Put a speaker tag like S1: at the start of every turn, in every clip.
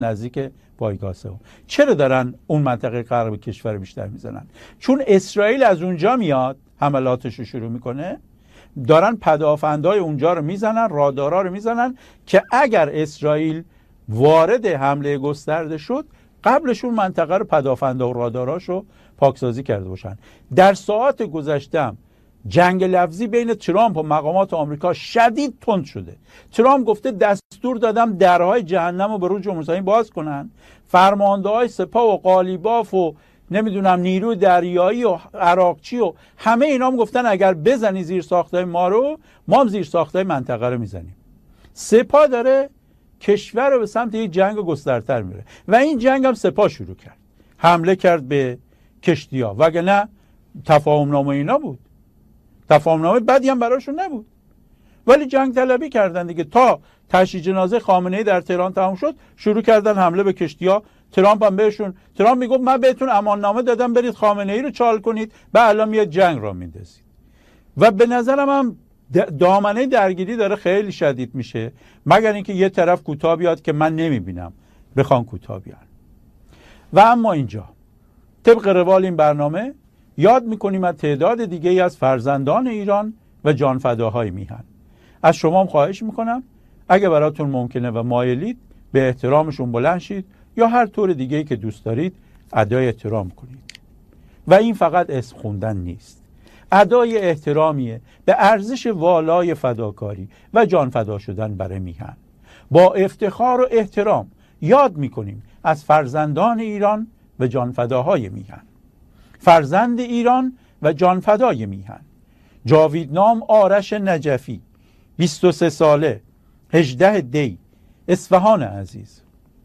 S1: نزدیک پایگاه سوم. چرا دارن اون منطقه غرب کشور بیشتر میزنن؟ چون اسرائیل از اونجا میاد حملاتش رو شروع میکنه، دارن پدافندهای اونجا رو میزنن، رادارها رو میزنن که اگر اسرائیل وارد حمله گسترده شد قبلش اون منطقه رو پدافندا و راداراشو پاکسازی کرده باشن. در ساعات گذشته جنگ لفظی بین ترامپ و مقامات آمریکا شدید تند شده. ترامپ گفته دستور دادم درهای جهنم رو به روی جمهوری اسلامی باز کنن. فرمانده‌های سپاه و قالیباف و نمیدونم نیروی دریایی و عراقچی و همه اینا هم گفتن اگر بزنی زیر ساختای ما رو، ما هم زیر ساختای منطقه رو میزنیم. سپاه داره کشور رو به سمت یک جنگ گسترتر میره و این جنگ هم سپاه شروع کرد، حمله کرد به کشتی‌ها، وگرنه تفاهم‌نامه اینا بود، تفاهم‌نامه بدی هم براشون نبود، ولی جنگ طلبی کردن دیگه. تا تشییع جنازه خامنه‌ای در تهران تمام شد شروع کردن حمله به کشتی‌ها. ترامپ هم بهشون، ترامپ میگفت من بهتون اماننامه دادم برید خامنه‌ای رو چال کنید، بعد الان میاد جنگ را میندازید. و به نظرم هم دامنه درگیری داره خیلی شدید میشه، مگر اینکه یه طرف کوتاه بیاد که من نمیبینم بخوان کوتاه بیان. و اما اینجا طبق روال این برنامه یاد میکنیم از تعداد دیگه‌ای از فرزندان ایران و جانفداهای میهن. از شما هم خواهش میکنم اگه براتون ممکنه و مایلید به احترامشون بلند شید یا هر طور دیگه‌ای که دوست دارید ادای احترام کنید. و این فقط اسم خوندن نیست، ادای احترامیه به ارزش والای فداکاری و جان فدا شدن برای میهن. با افتخار و احترام یاد میکنیم از فرزندان ایران و جانفداهای میهن. فرزند ایران و جانفدای میهن: جاویدنام آرش نجفی، 23 ساله، 18 دی، اصفهان عزیز.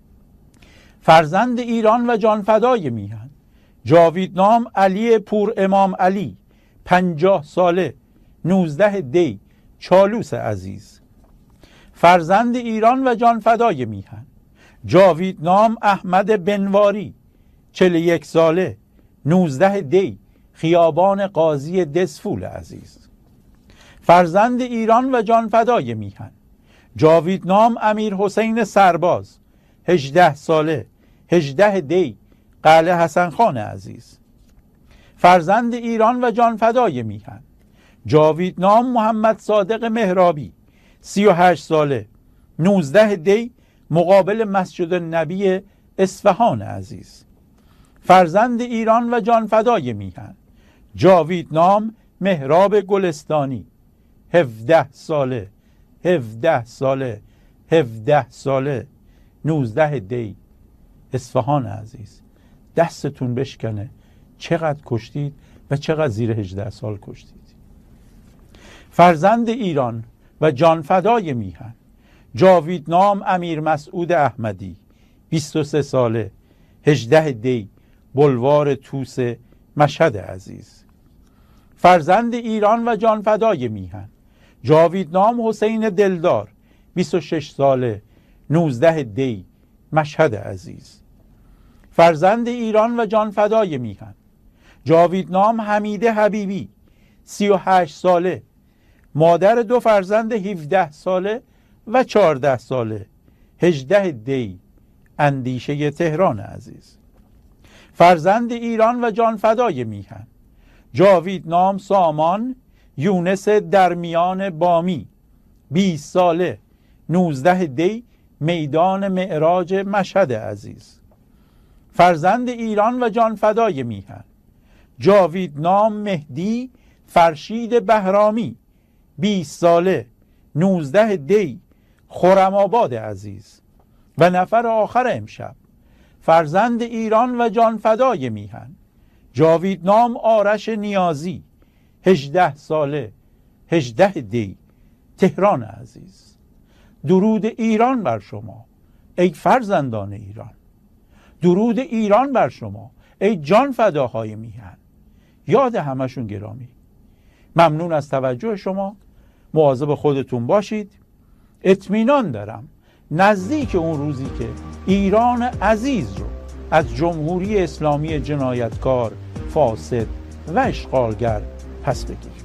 S1: فرزند ایران و جانفدای میهن: جاویدنام علی پور امام علی، 50 ساله، 19 دی، چالوس عزیز. فرزند ایران و جانفدای میهن: جاویدنام احمد بنواری، 41 ساله، 19 دی، خیابان قاضی دسفول عزیز. فرزند ایران و جانفدای میهن: جاویدنام امیر حسین سرباز، 18 ساله، 18 دی، قلعه حسن خان عزیز. فرزند ایران و جانفدای میهن: جاویدنام محمد صادق مهرابی، 38 ساله، 19 دی، مقابل مسجد النبی اصفهان عزیز. فرزند ایران و جانفدای میهن: جاویدنام مهراب گلستانی، 17 ساله، 17 ساله، 17 ساله، 19 دی، اصفهان عزیز. دستتون بشکنه چقدر کشتید و چقدر زیر 18 سال کشتید. فرزند ایران و جانفدای میهن: جاویدنام امیر مسعود احمدی، 23 ساله، 18 دی، بلوار توس مشهد عزیز. فرزند ایران و جانفدای میهن: جاویدنام حسین دلدار، 26 ساله، 19 دی، مشهد عزیز. فرزند ایران و جانفدای میهن: جاویدنام حمیده حبیبی، 38 ساله، مادر دو فرزند 17 ساله و 14 ساله، 18 دی، اندیشه تهران عزیز. فرزند ایران و جانفدای میهن: جاویدنام سامان یونس درمیان بامی، 20 ساله، 19 دی، میدان معراج مشهد عزیز. فرزند ایران و جانفدای میهن: جاویدنام مهدی فرشید بهرامی، 20 ساله، 19 دی، خرم‌آباد عزیز. و نفر آخر امشب: فرزند ایران و جانفدای میهن: جاویدنام آرش نیازی، 18 ساله، 18 دی، تهران عزیز. درود ایران بر شما ای فرزندان ایران، درود ایران بر شما ای جانفداهای میهن. یاد همشون گرامی. ممنون از توجه شما. مواظب خودتون باشید. اطمینان دارم نزدیک اون روزی که ایران عزیز رو از جمهوری اسلامی جنایتکار، فاسد و اشغالگر پس بگیریم.